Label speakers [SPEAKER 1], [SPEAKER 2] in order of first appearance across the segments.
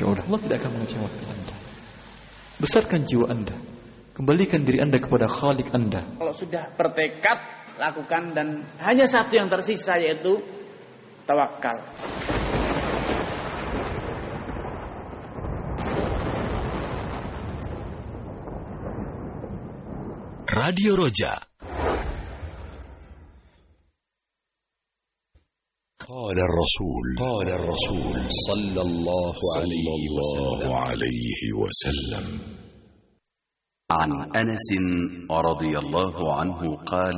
[SPEAKER 1] syu'ur. Allah tidak akan mengecewakan Anda. Besarkan jiwa Anda. Kembalikan diri Anda kepada Khalik Anda.
[SPEAKER 2] Kalau sudah bertekad, lakukan, dan hanya satu yang tersisa, yaitu tawakal.
[SPEAKER 3] Radio Roja.
[SPEAKER 4] قال الرسول صلى الله عليه وسلم
[SPEAKER 3] عن أنس رضي الله عنه قال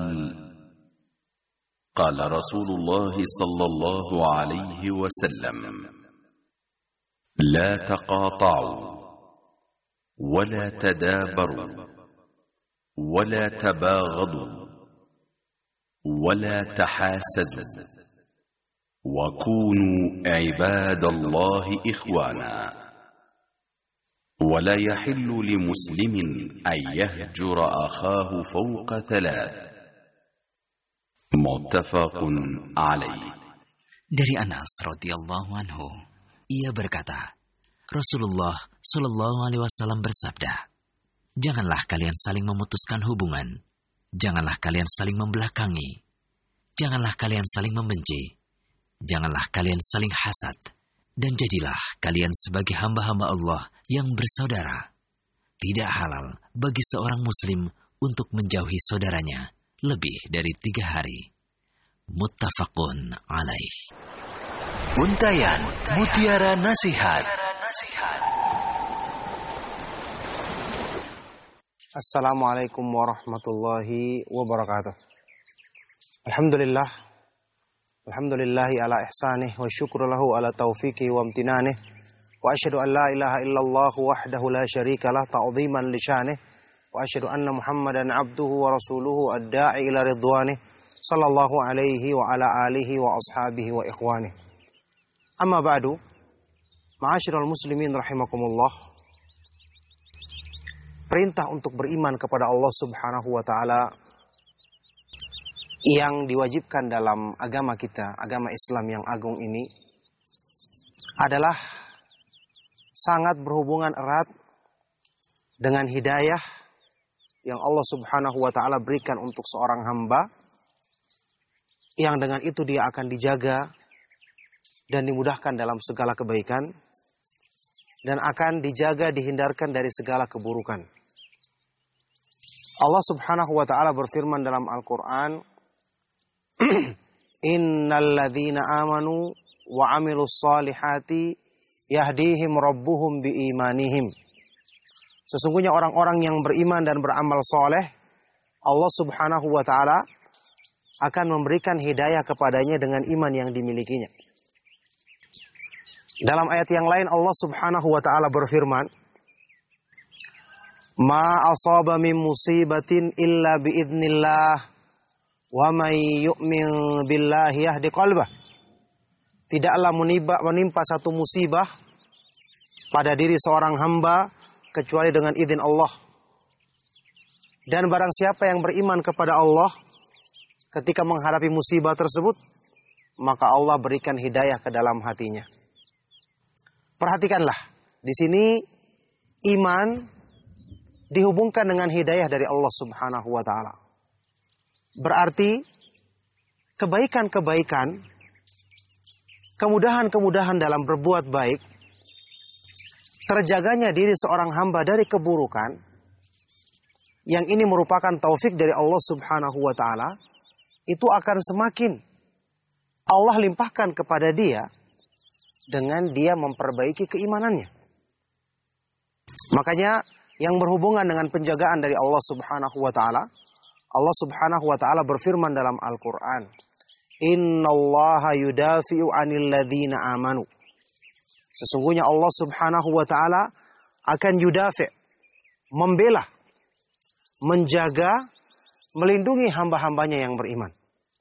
[SPEAKER 3] قال رسول الله صلى الله عليه وسلم لا تقاطعوا ولا تدابروا ولا تباغضوا ولا تحاسدوا وكونوا عباد الله إخوانا ولا يحل لمسلم أن يهجر أخاه فوق ثلاث متفق عليه.
[SPEAKER 5] Dari Anas radhiyallahu anhu, ia berkata, Rasulullah shallallahu alaihi wasallam bersabda, janganlah kalian saling memutuskan hubungan, janganlah kalian saling membelakangi, janganlah kalian saling membenci, janganlah kalian saling hasad, dan jadilah kalian sebagai hamba-hamba Allah yang bersaudara. Tidak halal bagi seorang muslim untuk menjauhi saudaranya lebih dari 3 hari. Muttafaqun alaih.
[SPEAKER 3] Untayan Mutiara Nasihat.
[SPEAKER 6] Assalamualaikum warahmatullahi wabarakatuh. Alhamdulillahi ala ihsanih wa syukru lahu ala taufiqi wa amtinanih wa asyhadu an la ilaha illallah wahdahu la syarika lah ta'ziman li syanih wa asyhadu anna Muhammadan abduhu wa rasuluhu ad-da'i ila ridwanih sallallahu alaihi wa ala alihi wa ashabihi wa ikhwanih. Amma ba'du, ma'asyiral muslimin rahimakumullah. Perintah untuk beriman kepada Allah Subhanahu wa taala yang diwajibkan dalam agama kita, agama Islam yang agung ini, adalah sangat berhubungan erat dengan hidayah yang Allah Subhanahu wa ta'ala berikan untuk seorang hamba, yang dengan itu dia akan dijaga dan dimudahkan dalam segala kebaikan, dan akan dijaga dihindarkan dari segala keburukan. Allah Subhanahu wa ta'ala berfirman dalam Al-Quran, Innal ladzina amanu wa amilus solihati yahdihim rabbuhum biimanihim. Sesungguhnya orang-orang yang beriman dan beramal soleh, Allah Subhanahu wa ta'ala akan memberikan hidayah kepadanya dengan iman yang dimilikinya. Dalam ayat yang lain Allah Subhanahu wa ta'ala berfirman, Ma asaba min musibatin illa biidznillah wa may yu'min billahi yahdi qalbah. Tidaklah menimpa satu musibah pada diri seorang hamba kecuali dengan izin Allah. Dan barang siapa yang beriman kepada Allah ketika menghadapi musibah tersebut, maka Allah berikan hidayah ke dalam hatinya. Perhatikanlah, di sini iman dihubungkan dengan hidayah dari Allah Subhanahu wa ta'ala. Berarti kebaikan-kebaikan, kemudahan-kemudahan dalam berbuat baik, terjaganya diri seorang hamba dari keburukan, yang ini merupakan taufik dari Allah Subhanahu wa ta'ala, itu akan semakin Allah limpahkan kepada dia dengan dia memperbaiki keimanannya. Makanya yang berhubungan dengan penjagaan dari Allah Subhanahu wa ta'ala, Allah Subhanahu wa ta'ala berfirman dalam Al-Quran, Innallaha yudafi'u 'anil ladzina amanu. Sesungguhnya Allah Subhanahu wa ta'ala akan yudafi', membela, menjaga, melindungi hamba-hambanya yang beriman.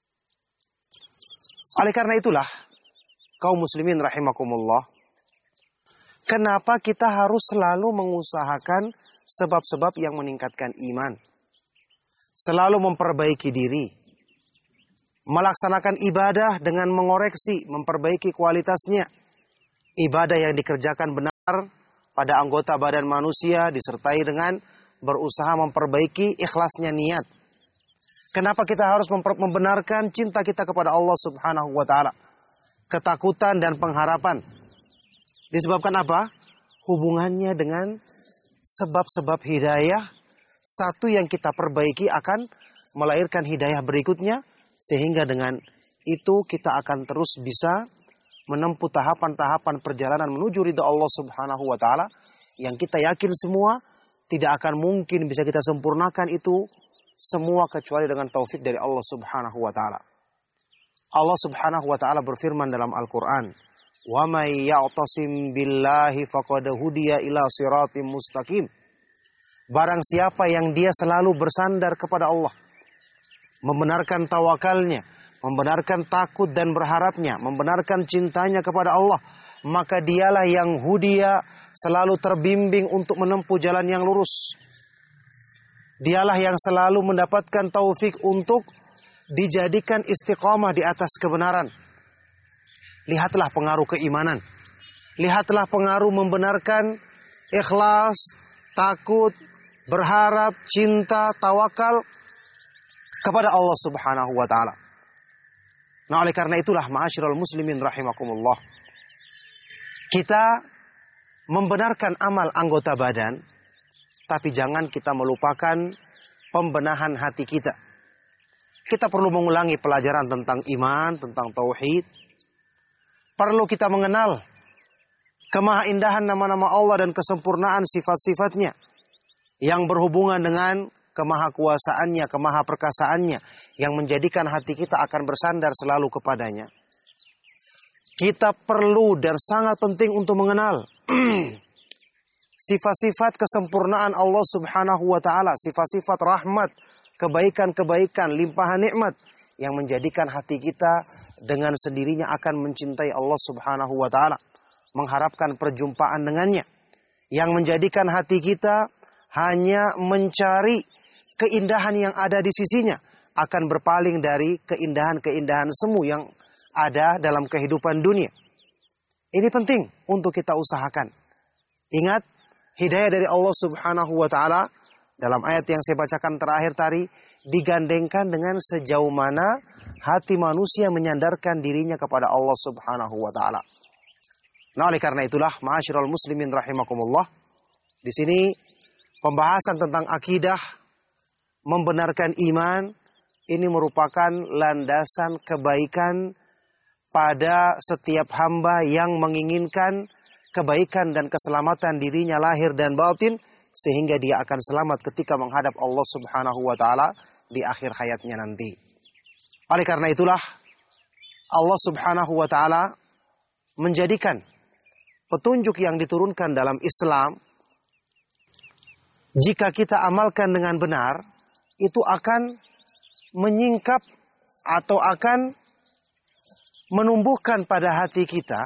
[SPEAKER 6] Oleh karena itulah, kaum muslimin rahimakumullah, kenapa kita harus selalu mengusahakan sebab-sebab yang meningkatkan iman? Selalu memperbaiki diri, melaksanakan ibadah dengan mengoreksi, memperbaiki kualitasnya. Ibadah yang dikerjakan benar pada anggota badan manusia disertai dengan berusaha memperbaiki ikhlasnya niat. Kenapa kita harus membenarkan cinta kita kepada Allah Subhanahu wa taala? Ketakutan dan pengharapan. Disebabkan apa? Hubungannya dengan sebab-sebab hidayah. Satu yang kita perbaiki akan melahirkan hidayah berikutnya. Sehingga dengan itu kita akan terus bisa menempuh tahapan-tahapan perjalanan menuju ridha Allah Subhanahu wa taala. Yang kita yakin semua tidak akan mungkin bisa kita sempurnakan itu semua kecuali dengan taufik dari Allah Subhanahu wa taala. Allah Subhanahu wa taala berfirman dalam Al-Qur'an, "Wa may ya'tasim billahi faqad hudiya ila siratim mustaqim." Barang siapa yang dia selalu bersandar kepada Allah, membenarkan tawakalnya, membenarkan takut dan berharapnya, membenarkan cintanya kepada Allah, maka dialah yang hudiya, selalu terbimbing untuk menempuh jalan yang lurus. Dialah yang selalu mendapatkan taufik untuk dijadikan istiqamah di atas kebenaran. Lihatlah pengaruh keimanan. Lihatlah pengaruh membenarkan ikhlas, takut, berharap, cinta, tawakal kepada Allah Subhanahu wa taala. Nah, oleh karena itulah ma'asyiral muslimin rahimakumullah, kita membenarkan amal anggota badan, tapi jangan kita melupakan pembenahan hati kita. Kita perlu mengulangi pelajaran tentang iman, tentang tauhid. Perlu kita mengenal kemahaindahan nama-nama Allah dan kesempurnaan sifat-sifatnya yang berhubungan dengan kemahakuasaannya, kemahaperkasaannya, yang menjadikan hati kita akan bersandar selalu kepadanya. Kita perlu dan sangat penting untuk mengenal sifat-sifat kesempurnaan Allah Subhanahu wa taala, sifat-sifat rahmat, kebaikan-kebaikan, limpahan nikmat yang menjadikan hati kita dengan sendirinya akan mencintai Allah Subhanahu wa taala, mengharapkan perjumpaan dengannya, yang menjadikan hati kita hanya mencari keindahan yang ada di sisinya, akan berpaling dari keindahan-keindahan semu yang ada dalam kehidupan dunia. Ini penting untuk kita usahakan. Ingat, hidayah dari Allah Subhanahu wa taala dalam ayat yang saya bacakan terakhir tadi digandengkan dengan sejauh mana hati manusia menyandarkan dirinya kepada Allah Subhanahu wa taala. Nah, oleh karena itulah ma'asyiral muslimin rahimakumullah, di sini pembahasan tentang akidah, membenarkan iman, ini merupakan landasan kebaikan pada setiap hamba yang menginginkan kebaikan dan keselamatan dirinya lahir dan batin, sehingga dia akan selamat ketika menghadap Allah Subhanahu wa taala di akhir hayatnya nanti. Oleh karena itulah Allah Subhanahu wa taala menjadikan petunjuk yang diturunkan dalam Islam, jika kita amalkan dengan benar, itu akan menyingkap atau akan menumbuhkan pada hati kita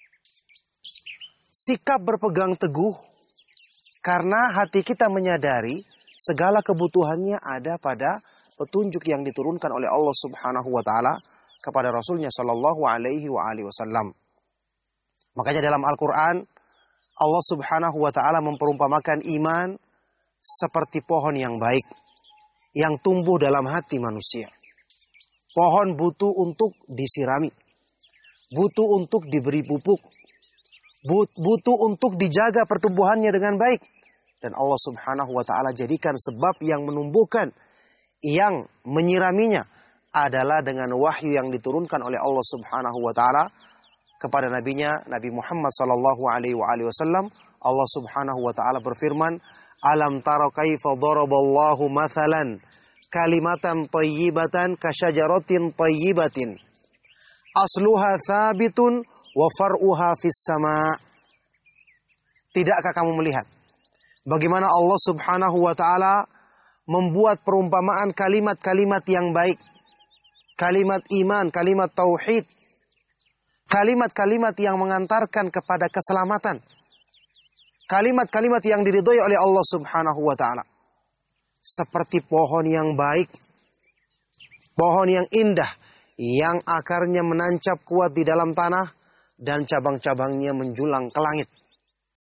[SPEAKER 6] sikap berpegang teguh, karena hati kita menyadari segala kebutuhannya ada pada petunjuk yang diturunkan oleh Allah Subhanahu wa taala kepada Rasulnya sallallahu alaihi wasallam. Makanya dalam Al-Qur'an Allah Subhanahu wa taala memperumpamakan iman seperti pohon yang baik yang tumbuh dalam hati manusia. Pohon butuh untuk disirami, butuh untuk diberi pupuk, butuh untuk dijaga pertumbuhannya dengan baik. Dan Allah Subhanahu wa taala jadikan sebab yang menumbuhkan, yang menyiraminya adalah dengan wahyu yang diturunkan oleh Allah Subhanahu wa taala kepada nabinya Nabi Muhammad sallallahu alaihi wasallam. Allah Subhanahu wa taala berfirman, "Alam tara kaifa daraballahu mathalan kalimatan thayyibatan kasyajaratin thayyibatin asluha thabitun wa far'uha fis sama'." Tidakkah kamu melihat bagaimana Allah Subhanahu wa taala membuat perumpamaan kalimat-kalimat yang baik, kalimat iman, kalimat tauhid, kalimat-kalimat yang mengantarkan kepada keselamatan, kalimat-kalimat yang diridhoi oleh Allah Subhanahu wa taala. Seperti pohon yang baik, pohon yang indah, yang akarnya menancap kuat di dalam tanah dan cabang-cabangnya menjulang ke langit.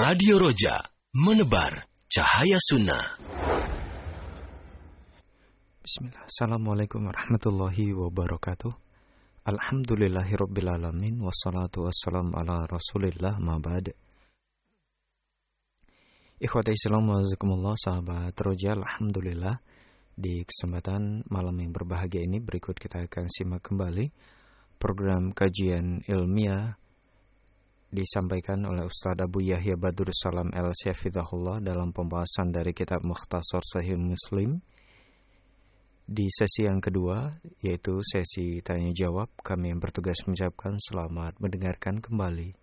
[SPEAKER 4] Radio Roja, menebar cahaya sunnah.
[SPEAKER 7] Bismillah. Assalamualaikum warahmatullahi wabarakatuh. Alhamdulillahirrabbilalamin. Wassalatu wassalamu ala rasulillah ma'bad. Ikhwata Islam wazakumullah, sahabat Roja, alhamdulillah di kesempatan malam yang berbahagia ini berikut kita akan simak kembali program kajian ilmiah disampaikan oleh Ustaz Abu Yahya Badur Salam El-Syafidahullah dalam pembahasan dari kitab Mukhtasar Sahih Muslim. Di sesi yang kedua, yaitu sesi tanya jawab, kami yang bertugas mengucapkan selamat mendengarkan kembali.